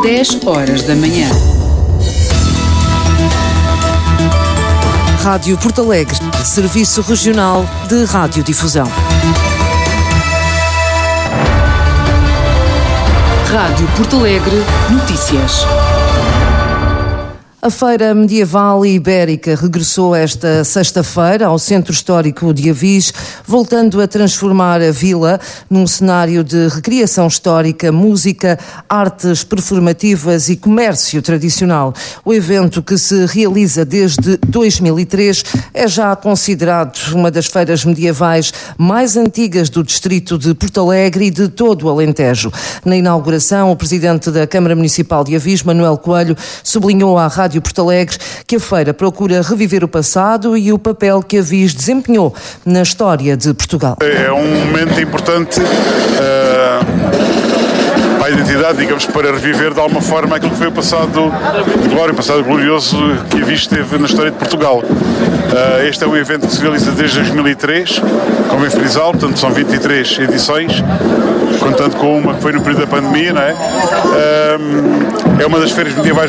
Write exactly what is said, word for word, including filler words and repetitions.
dez horas da manhã. Rádio Porto Alegre, Serviço Regional de Radiodifusão. Rádio Porto Alegre, notícias. A Feira Medieval e Ibérica regressou esta sexta-feira ao Centro Histórico de Avis, voltando a transformar a vila num cenário de recriação histórica, música, artes performativas e comércio tradicional. O evento, que se realiza desde dois mil e três, é já considerado uma das feiras medievais mais antigas do distrito de Porto Alegre e de todo o Alentejo. Na inauguração, o presidente da Câmara Municipal de Avis, Manuel Coelho, sublinhou à Rádio Porto Alegre que a feira procura reviver o passado e o papel que Avis desempenhou na história de Portugal. É um momento importante uh, para a identidade, digamos, para reviver de alguma forma aquilo que foi o passado de glória, o passado glorioso que Avis teve na história de Portugal. Uh, este é um evento que se realiza desde dois mil e três, como em frisal, portanto são vinte e três edições, contando com uma que foi no período da pandemia, não é? Uh, é uma das feiras medievais